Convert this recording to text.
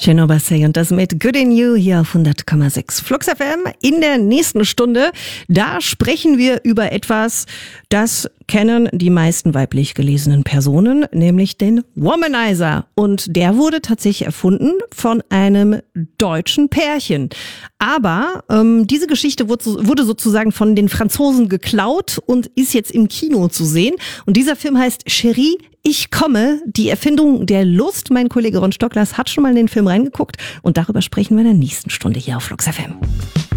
Tino Bassey und das mit Good in You hier auf 100,6 Flux FM. In der nächsten Stunde, da sprechen wir über etwas, das kennen die meisten weiblich gelesenen Personen, nämlich den Womanizer. Und der wurde tatsächlich erfunden von einem deutschen Pärchen. Aber diese Geschichte wurde sozusagen von den Franzosen geklaut und ist jetzt im Kino zu sehen. Und dieser Film heißt Chérie, ich komme, die Erfindung der Lust. Mein Kollege Ron Stocklas hat schon mal in den Film reingeguckt und darüber sprechen wir in der nächsten Stunde hier auf Flux FM.